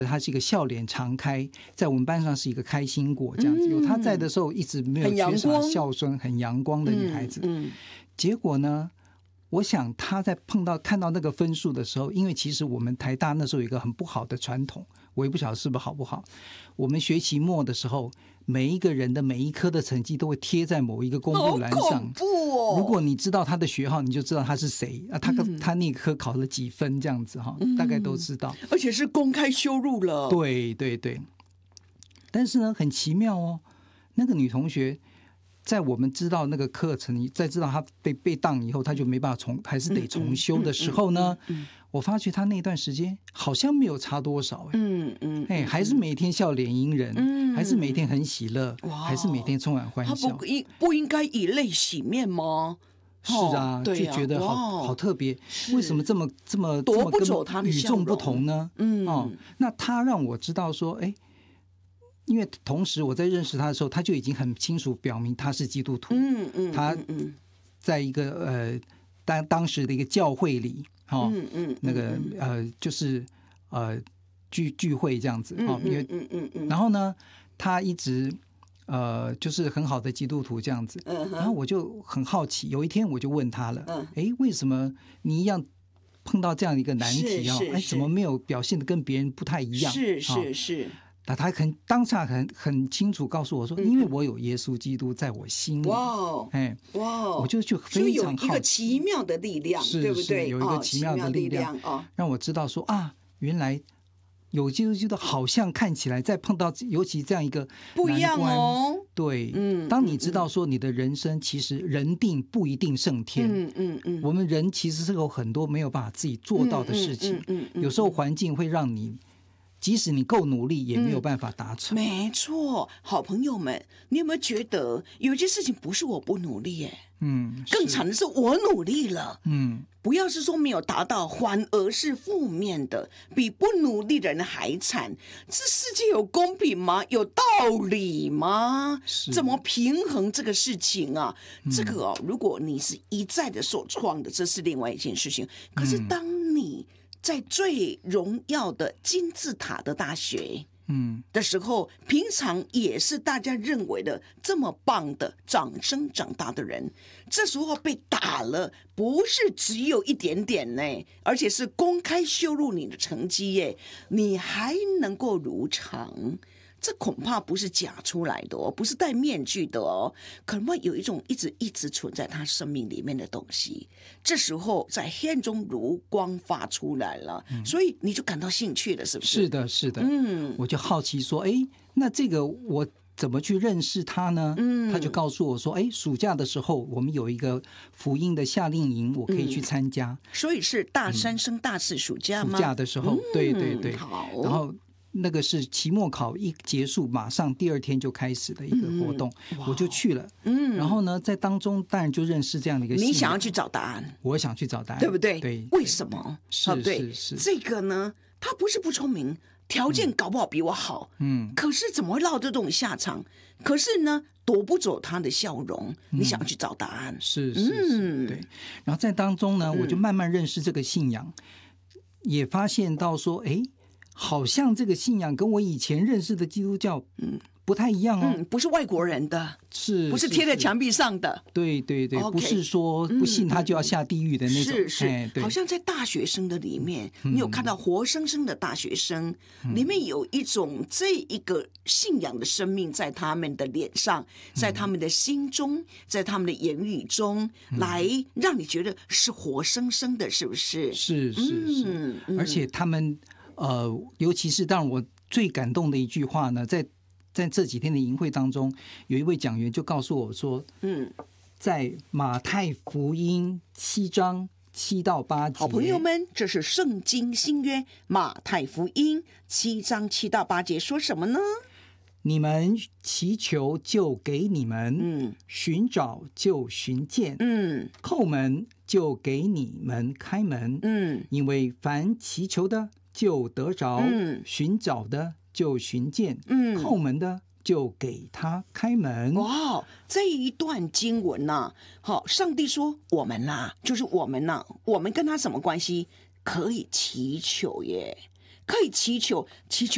她是一个笑脸常开，在我们班上是一个开心果这样子。有她在的时候，一直没有缺少笑声，很阳光的女孩子。结果呢，我想她在看到那个分数的时候，因为其实我们台大那时候有一个很不好的传统，我也不晓得是不是好不好。我们学期末的时候，每一个人的每一科的成绩都会贴在某一个公布栏上。好恐怖哦！ 如果你知道他的学号，你就知道他是谁啊，他那科考了几分这样子哈，大概都知道。 而且是公开羞辱了。 对对对。但是呢，很奇妙哦，那个女同学在我们知道那个课程，在知道她被当以后，她就没办法还是得重修的时候呢，我发觉她那段时间好像没有差多少，还是每天笑脸迎人，还是每天很喜乐，还是每天充满欢笑。 她不应该以泪洗面吗？ 是啊，就觉得好特别，为什么这么夺不走她的与众不同呢？那她让我知道说，因为同时我在认识他的时候，他就已经很清楚表明他是基督徒。他在一个当时的一个教会里，那个就是聚会这样子，然后呢，他一直就是很好的基督徒这样子。然后我就很好奇，有一天我就问他了，为什么你一样碰到这样一个难题啊？怎么没有表现得跟别人不太一样？ 是。 那他当下很清楚告诉我说，因为我有耶稣基督在我心里。我就非常好奇， 有一个奇妙的力量，对不对？ 有一个奇妙的力量，让我知道说原来有基督基督好像看起来在碰到尤其这样一个不一样哦。 对，当你知道说你的人生其实人定不一定胜天，我们人其实是有很多没有办法自己做到的事情，有时候环境会让你。即使你够努力，也没有办法达成。 没错，好朋友们，你有没有觉得有些事情不是我不努力耶？更惨的是我努力了。不要是说没有达到，反而是负面的，比不努力的人还惨。这世界有公平吗？有道理吗？怎么平衡这个事情啊？这个如果你是一再的受创的，这是另外一件事情。可是当你在最荣耀的金字塔的大学的时候，平常也是大家认为的这么棒的掌声长大的人，这时候被打了，不是只有一点点呢，而且是公开羞辱你的成绩耶，你还能够如常，这恐怕不是假出来的哦，不是戴面具的哦，可能会有一种一直存在他生命里面的东西，这时候在黑暗中如光发出来了，所以你就感到兴趣了，是不是？ 是的，我就好奇说，那这个我怎么去认识他呢？他就告诉我说，暑假的时候我们有一个福音的夏令营，我可以去参加。 所以是大三升大四暑假吗？ 暑假的时候，对， 好， 然后。那个是期末考一结束，马上第二天就开始的一个活动，我就去了。然后呢，在当中当然就认识这样的一个。 你想要去找答案， 我想去找答案， 对不对？ 对， 为什么？ 是这个呢，他不是不聪明，条件搞不好比我好，可是怎么会落这种下场？可是呢，夺不走他的笑容。你想要去找答案， 是，对。然后在当中呢，我就慢慢认识这个信仰，也发现到说，好像这个信仰跟我以前认识的基督教不太一样哦， 不是外国人的，不是贴在墙壁上的， 对，不是说不信他就要下地狱的那种， 好像在大学生的里面，你有看到活生生的大学生，里面有一种这一个信仰的生命在他们的脸上，在他们的心中，在他们的言语中，来让你觉得是活生生的，是不是？ 是，而且他们尤其是当然我最感动的一句话呢，在这几天的营会当中，有一位讲员就告诉我说，在马太福音7章7到8节， 好朋友们，这是圣经新约马太福音7章7到8节说什么呢？ 你们祈求就给你们，寻找就寻见，叩门就给你们开门，因为凡祈求的就得着，寻找的就寻见，叩门的就给他开门。 哇，这一段经文呐，好，上帝说我们呐，就是我们呐，我们跟他什么关系？可以祈求耶，可以祈求